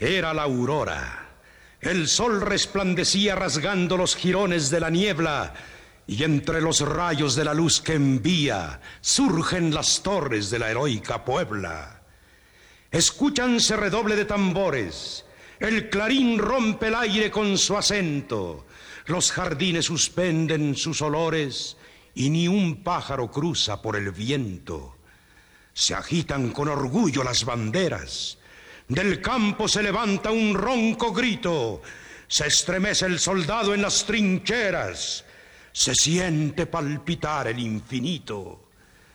Era la aurora. El sol resplandecía rasgando los jirones de la niebla, y entre los rayos de la luz que envía surgen las torres de la heroica Puebla. Escúchanse redoble de tambores, el clarín rompe el aire con su acento, los jardines suspenden sus olores y ni un pájaro cruza por el viento. Se agitan con orgullo las banderas, del campo se levanta un ronco grito, se estremece el soldado en las trincheras, se siente palpitar el infinito.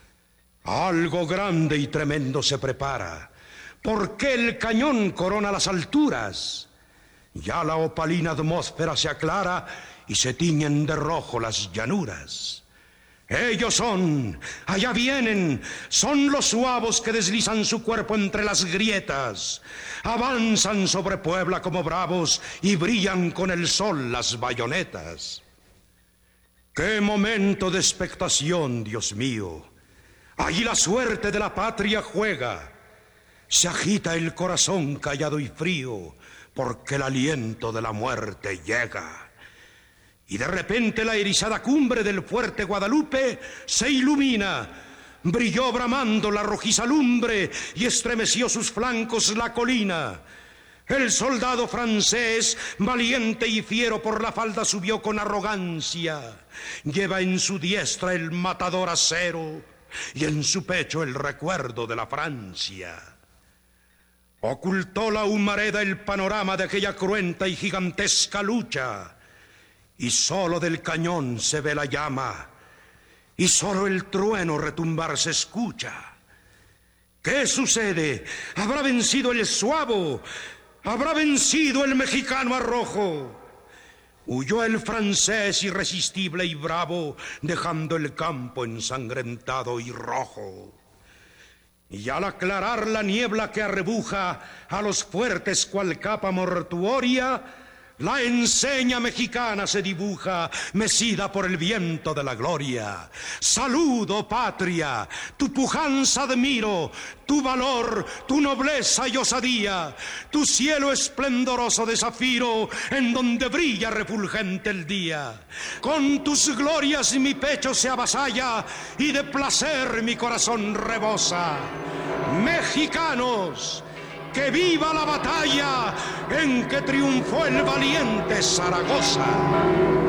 Algo grande y tremendo se prepara, porque el cañón corona las alturas. Ya la opalina atmósfera se aclara y se tiñen de rojo las llanuras. Ellos son, allá vienen, son los suavos que deslizan su cuerpo entre las grietas, avanzan sobre Puebla como bravos y brillan con el sol las bayonetas. ¡Qué momento de expectación, Dios mío! Allí la suerte de la patria juega. Se agita el corazón callado y frío, porque el aliento de la muerte llega. Y de repente la erizada cumbre del fuerte Guadalupe se ilumina. Brilló bramando la rojiza lumbre y estremeció sus flancos la colina. El soldado francés, valiente y fiero, por la falda subió con arrogancia. Lleva en su diestra el matador acero y en su pecho el recuerdo de la Francia. Ocultó la humareda el panorama de aquella cruenta y gigantesca lucha, y solo del cañón se ve la llama, y solo el trueno retumbar se escucha. ¿Qué sucede? ¿Habrá vencido el suavo? ¿Habrá vencido el mexicano arrojo? Huyó el francés irresistible y bravo, dejando el campo ensangrentado y rojo. Y al aclarar la niebla que arrebuja a los fuertes cual capa mortuoria, la enseña mexicana se dibuja, mecida por el viento de la gloria. Saludo, patria, tu pujanza admiro, tu valor, tu nobleza y osadía, tu cielo esplendoroso de zafiro, en donde brilla refulgente el día. Con tus glorias mi pecho se avasalla y de placer mi corazón rebosa. Mexicanos, ¡que viva la batalla en que triunfó el valiente Zaragoza!